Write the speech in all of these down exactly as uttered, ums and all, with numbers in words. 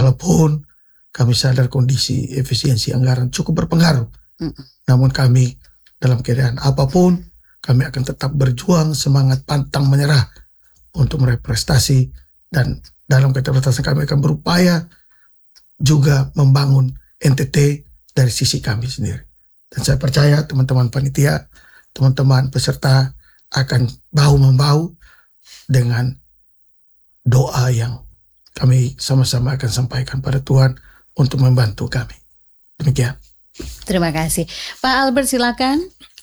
walaupun kami sadar kondisi efisiensi anggaran cukup berpengaruh, mm. namun kami dalam keadaan apapun, kami akan tetap berjuang, semangat pantang menyerah untuk meraih prestasi, dan dalam keterbatasan kami akan berupaya juga membangun N T T dari sisi kami sendiri. Dan saya percaya teman-teman panitia, teman-teman peserta akan bahu-membahu dengan doa yang kami sama-sama akan sampaikan pada Tuhan untuk membantu kami. Demikian. Terima kasih. Pak Albert, silakan.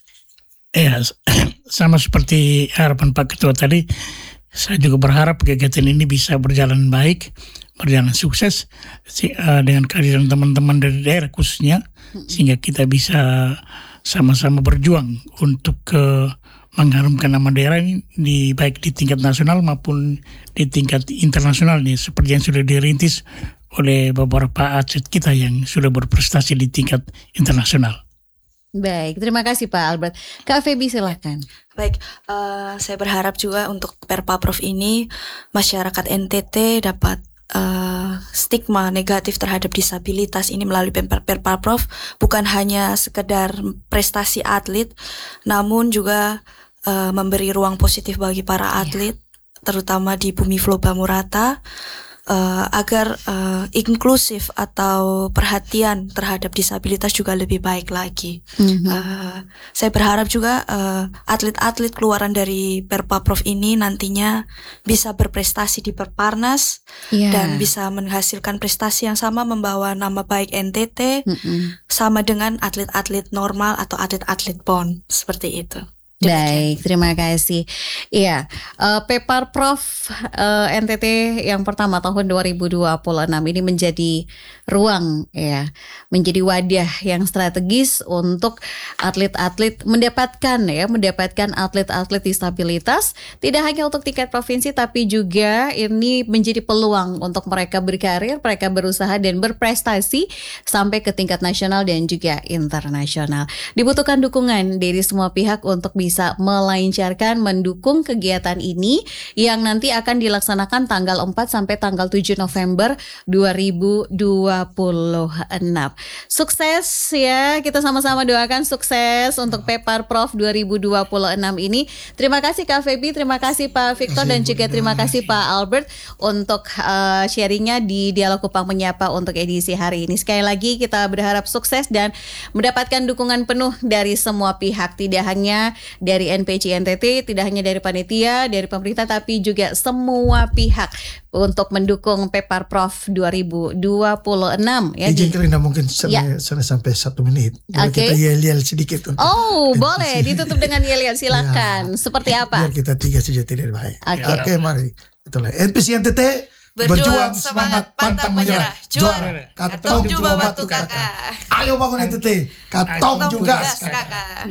Ya, sama seperti harapan Pak Ketua tadi, saya juga berharap kegiatan ini bisa berjalan baik, berjalan sukses dengan kehadiran teman-teman dari daerah khususnya, sehingga kita bisa sama-sama berjuang untuk uh, mengharumkan nama daerah ini di, baik di tingkat nasional maupun di tingkat internasional nih, seperti yang sudah dirintis oleh beberapa atlet kita yang sudah berprestasi di tingkat internasional. Baik, terima kasih Pak Albert. Kak Feby silakan. Baik, uh, saya berharap juga untuk Perpaprov ini masyarakat N T T dapat uh, stigma negatif terhadap disabilitas ini melalui Perpaprov bukan hanya sekedar prestasi atlet, namun juga uh, memberi ruang positif bagi para atlet, yeah. terutama di Bumi Flow Bamurata. Uh, agar uh, inklusif atau perhatian terhadap disabilitas juga lebih baik lagi. Mm-hmm. Uh, saya berharap juga uh, atlet-atlet keluaran dari Perpaprov ini nantinya bisa berprestasi di Perparnas, yeah. dan bisa menghasilkan prestasi yang sama, membawa nama baik N T T, mm-hmm. sama dengan atlet-atlet normal atau atlet-atlet P O N, seperti itu. Baik, terima kasih. Iya, uh, Perpaprov uh, N T T yang pertama tahun dua ribu dua puluh enam ini menjadi ruang, ya, menjadi wadah yang strategis untuk atlet-atlet mendapatkan, ya, mendapatkan atlet-atlet disabilitas, tidak hanya untuk tingkat provinsi, tapi juga ini menjadi peluang untuk mereka berkarir, mereka berusaha dan berprestasi sampai ke tingkat nasional dan juga internasional. Dibutuhkan dukungan dari semua pihak untuk bisa bisa melancarkan, mendukung kegiatan ini yang nanti akan dilaksanakan tanggal empat sampai tanggal tujuh November dua ribu dua puluh enam. Sukses ya, kita sama-sama doakan sukses untuk Perpaprov dua ribu dua puluh enam ini. Terima kasih Kak Feby, terima kasih Pak Victor, dan juga terima kasih Pak Albert untuk uh, sharingnya di Dialog Kupang Menyapa untuk edisi hari ini. Sekali lagi kita berharap sukses dan mendapatkan dukungan penuh dari semua pihak, tidak hanya dari N P C N T T, tidak hanya dari panitia, dari pemerintah, tapi juga semua pihak untuk mendukung Perpaprov dua ribu dua puluh enam. Ya, izin Karina mungkin sana, ya. sana sampai satu menit. Okay. Kita yel-yel sedikit. Oh, boleh ditutup dengan yel-yel, silakan. Ya. Seperti apa? Biar kita tiga saja tidak baik. Oke, okay. okay, mari. Itulah N P C N T T. Berjuang, semangat, pantang menyerah. Juara, katong juga batu kakak. Ayo bangun N T T, katong juga kakak.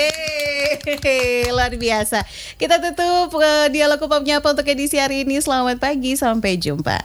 Yeay, luar biasa. Kita tutup uh, Dialog Kupang Menyapa untuk edisi hari ini. Selamat pagi, sampai jumpa.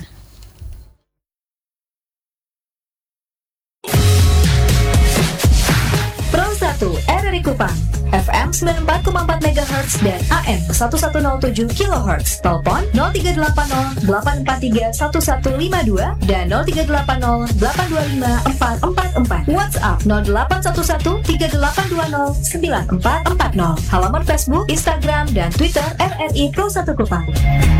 Pro satu R R I Kupang, F M sembilan puluh empat koma empat megahertz dan A M seribu seratus tujuh kilohertz. Telepon nol tiga delapan nol delapan empat tiga satu satu lima dua dan nol tiga delapan nol delapan dua lima empat empat empat. WhatsApp nol delapan satu satu tiga delapan dua nol sembilan empat empat nol. Halaman Facebook, Instagram, dan Twitter R R I Pro satu Kupang.